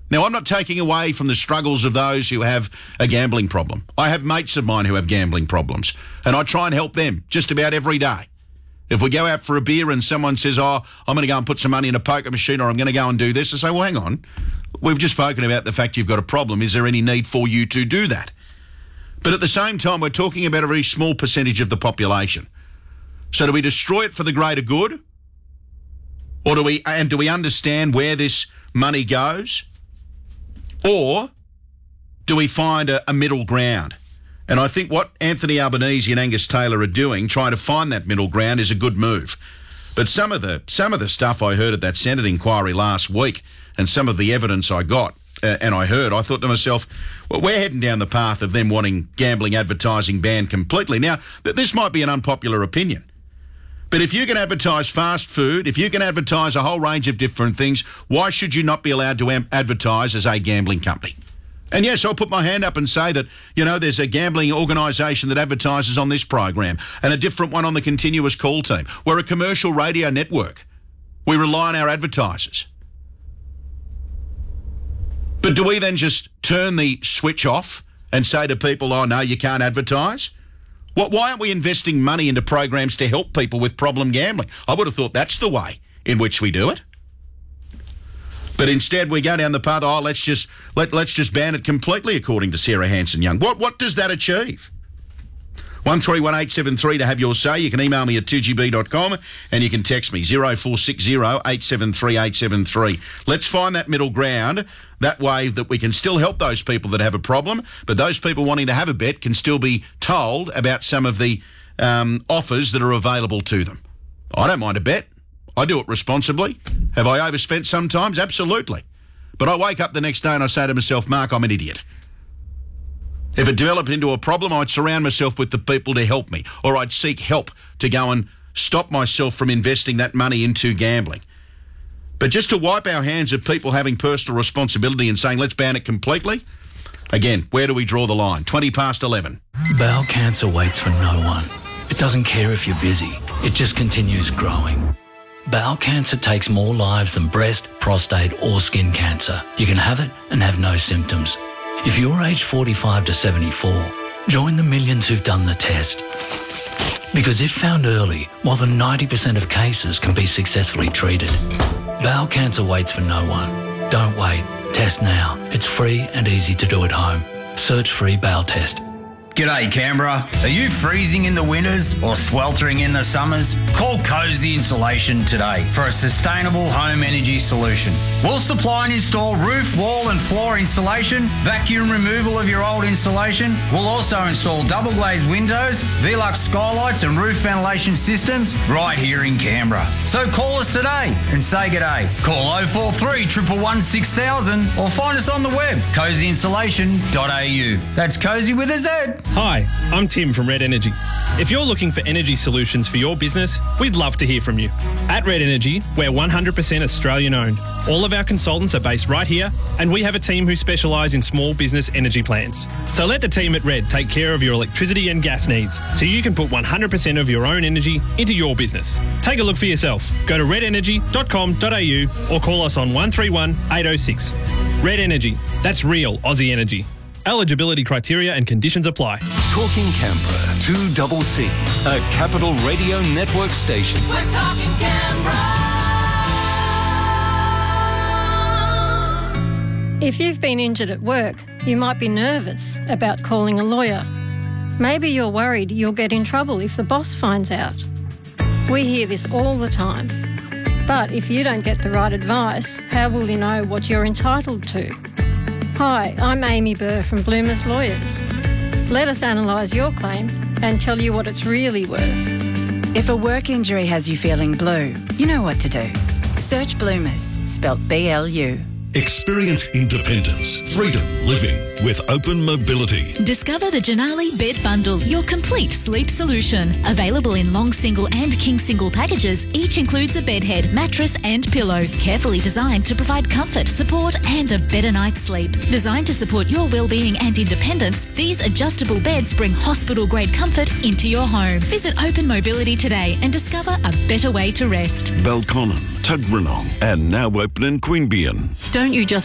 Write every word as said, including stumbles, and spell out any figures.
Now, I'm not taking away from the struggles of those who have a gambling problem. I have mates of mine who have gambling problems, and I try and help them just about every day. If we go out for a beer and someone says, oh, I'm going to go and put some money in a poker machine, or I'm going to go and do this, I say, well, hang on. We've just spoken about the fact you've got a problem. Is there any need for you to do that? But at the same time, we're talking about a very small percentage of the population. So do we destroy it for the greater good? Or do we, and do we understand where this money goes? Or do we find a, a middle ground? And I think what Anthony Albanese and Angus Taylor are doing, trying to find that middle ground, is a good move. But some of the some of the stuff I heard at that Senate inquiry last week, and some of the evidence I got uh, and I heard, I thought to myself, well, we're heading down the path of them wanting gambling advertising banned completely. Now, th- this might be an unpopular opinion, but if you can advertise fast food, if you can advertise a whole range of different things, why should you not be allowed to am- advertise as a gambling company? And yes, I'll put my hand up and say that, you know, there's a gambling organisation that advertises on this program and a different one on the continuous call team. We're a commercial radio network. We rely on our advertisers. But do we then just turn the switch off and say to people, oh, no, you can't advertise? What, why aren't we investing money into programs to help people with problem gambling? I would have thought that's the way in which we do it. But instead we go down the path, oh, let's just let, let's just ban it completely, according to Sarah Hanson-Young. What what does that achieve? one three one eight seven three to have your say. You can email me at two g b dot com and you can text me zero four six zero eight seven three eight seven three. Let's find that middle ground. That way that we can still help those people that have a problem, but those people wanting to have a bet can still be told about some of the um, offers that are available to them. I don't mind a bet. I do it responsibly. Have I overspent sometimes? Absolutely. But I wake up the next day and I say to myself, Mark, I'm an idiot. If it developed into a problem, I'd surround myself with the people to help me, or I'd seek help to go and stop myself from investing that money into gambling. But just to wipe our hands of people having personal responsibility and saying, let's ban it completely, again, where do we draw the line? twenty past eleven. Bowel cancer waits for no one. It doesn't care if you're busy. It just continues growing. Bowel cancer takes more lives than breast, prostate or skin cancer. You can have it and have no symptoms. If you're aged forty-five to seventy-four, join the millions who've done the test. Because if found early, more than ninety percent of cases can be successfully treated. Bowel cancer waits for no one. Don't wait. Test now. It's free and easy to do at home. Search free bowel test. G'day Canberra. Are you freezing in the winters or sweltering in the summers? Call Cozy Insulation today for a sustainable home energy solution. We'll supply and install roof, wall and floor insulation, vacuum removal of your old insulation. We'll also install double glazed windows, Velux skylights and roof ventilation systems right here in Canberra. So call us today and say g'day. Call oh four three, one one one, six thousand or find us on the web, cozy insulation dot a u. That's Cozy with a Z. Hi, I'm Tim from Red Energy. If you're looking for energy solutions for your business, we'd love to hear from you. At Red Energy, we're one hundred percent Australian owned. All of our consultants are based right here, and we have a team who specialise in small business energy plans. So let the team at Red take care of your electricity and gas needs, so you can put one hundred percent of your own energy into your business. Take a look for yourself. Go to red energy dot com dot a u or call us on one three one, eight oh six. Red Energy, that's real Aussie energy. Eligibility criteria and conditions apply. Talking Canberra, two C C, a Capital Radio Network station. We're talking Canberra. If you've been injured at work, you might be nervous about calling a lawyer. Maybe you're worried you'll get in trouble if the boss finds out. We hear this all the time. But if you don't get the right advice, how will you know what you're entitled to? Hi, I'm Amy Burr from Bloomers Lawyers. Let us analyse your claim and tell you what it's really worth. If a work injury has you feeling blue, you know what to do. Search Bloomers, spelt B L U. Experience independence, freedom living with Open Mobility. Discover the Janali Bed Bundle, your complete sleep solution. Available in long single and king single packages, each includes a bed head, mattress and pillow. Carefully designed to provide comfort, support and a better night's sleep. Designed to support your well-being and independence, these adjustable beds bring hospital-grade comfort into your home. Visit Open Mobility today and discover a better way to rest. Belconnen, Tuggeranong and now open in Queanbeyan. Don't you just